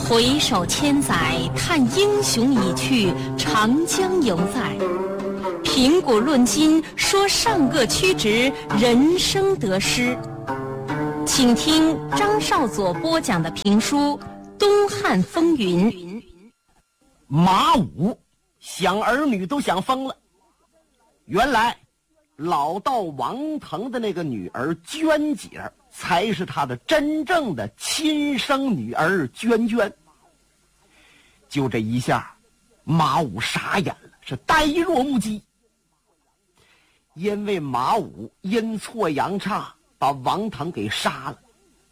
回首千载，叹英雄已去，长江犹在。评古论今，说上个曲直，人生得失。请听张少佐播讲的评书《东汉风云》。 马武想儿女都想疯了。原来老道王腾的那个女儿娟姐才是他的真正的亲生女儿娟娟。就这一下，马武傻眼了，是呆若木鸡。因为马武阴错阳差把王腾给杀了。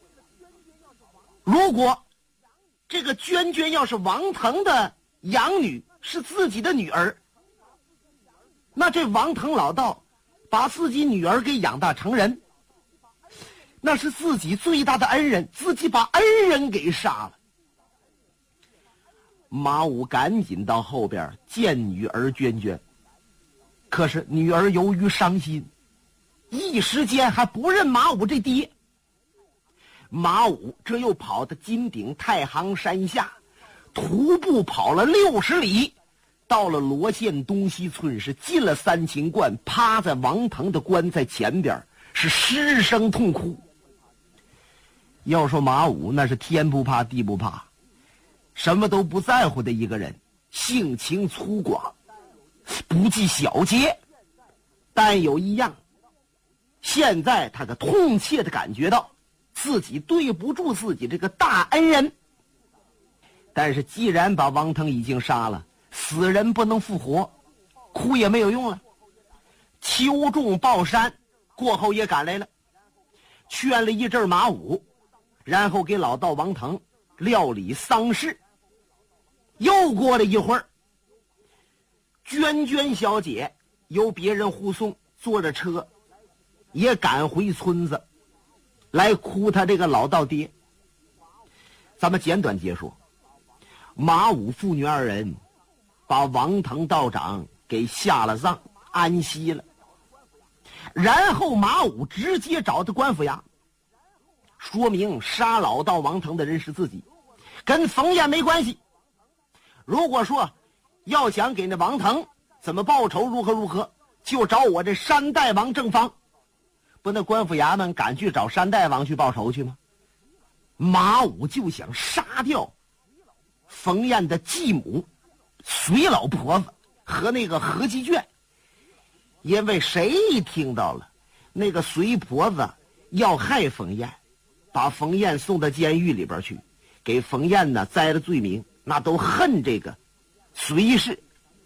如果这个娟娟要是王腾的养女，是自己的女儿，那这王腾老道把自己女儿给养大成人，那是自己最大的恩人，自己把恩人给杀了。马武赶紧到后边见女儿娟娟，可是女儿由于伤心，一时间还不认马武这爹。马武这又跑到金顶太行山下，徒步跑了60里，到了罗县东西村，是进了三清观，趴在王腾的棺材前边，是失声痛哭。要说马武那是天不怕地不怕，什么都不在乎的一个人，性情粗犷，不计小节。但有一样，现在他可痛切地感觉到自己对不住自己这个大恩人。但是既然把王腾已经杀了，死人不能复活，哭也没有用了。秋仲抱山过后也赶来了，劝了一阵马武，然后给老道王腾料理丧事。又过了一会儿，娟娟小姐由别人护送，坐着车也赶回村子来哭他这个老道爹。咱们简短截说，马武父女二人把王腾道长给下了葬，安息了。然后马武直接找的官府衙，说明杀老道王腾的人是自己，跟冯燕没关系。如果说要想给那王腾怎么报仇，如何如何，就找我这山大王正方。不，那官府衙门敢去找山大王去报仇去吗？马武就想杀掉冯燕的继母隋老婆子和那个何继卷，因为谁一听到了那个隋婆子要害冯燕，把冯燕送到监狱里边去，给冯燕呢栽了罪名，那都恨这个隋氏。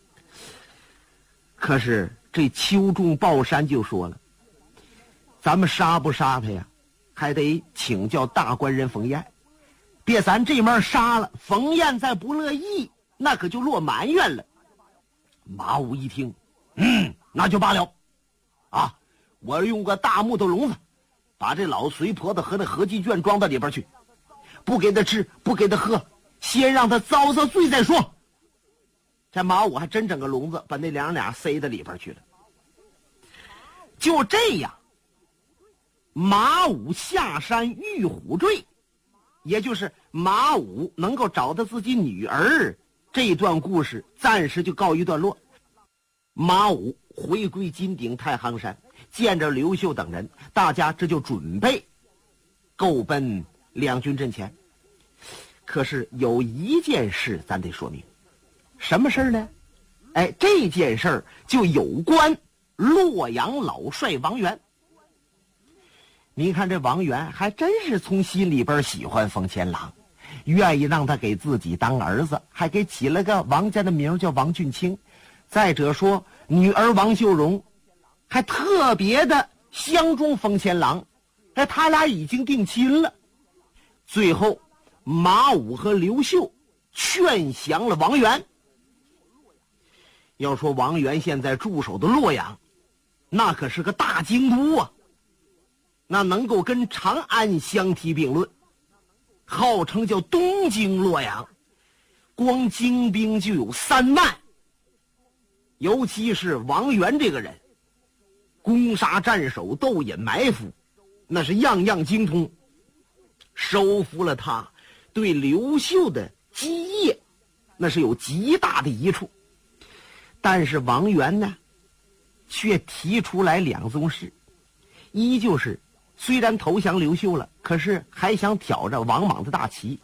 可是这秋仲抱山就说了，咱们杀不杀他呀，还得请教大官人冯燕。别咱这面杀了，冯燕再不乐意，那可就落埋怨了。马武一听，那就罢了啊，我用个大木头笼子把这老隋婆子和那何继卷装到里边去，不给他吃，不给他喝，先让他遭罪再说。这马武还真整个笼子把那俩塞到里边去了。就这样，马武下山遇虎坠，也就是马武能够找到自己女儿，这段故事暂时就告一段落。马武回归金顶太行山，见着刘秀等人，大家这就准备够奔两军阵前。可是有一件事咱得说明，什么事呢？这件事就有关洛阳老帅王元。你看这王元还真是从心里边喜欢冯乾郎，愿意让他给自己当儿子，还给起了个王家的名叫王俊卿。再者说女儿王秀荣还特别的相中冯乾郎，他俩已经定亲了。最后马武和刘秀劝降了王元。要说王元现在驻守的洛阳，那可是个大京都啊，那能够跟长安相提并论，号称叫东京洛阳，光精兵就有3万。尤其是王元这个人，攻杀战守、斗隐埋伏，那是样样精通。收服了他，对刘秀的基业，那是有极大的益处。但是王元呢，却提出来两宗事，一就是虽然投降刘秀了，可是还想挑着王莽的大旗，